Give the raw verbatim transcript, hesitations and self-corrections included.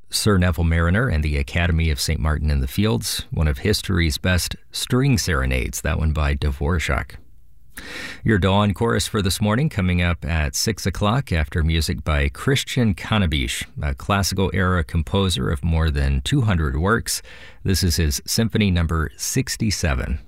Sir Neville Mariner and the Academy of Saint Martin in the Fields, one of history's best string serenades, that one by Dvorak. Your dawn chorus for this morning coming up at six o'clock after music by Christian Kanabish, a classical-era composer of more than two hundred works. This is his Symphony number sixty-seven.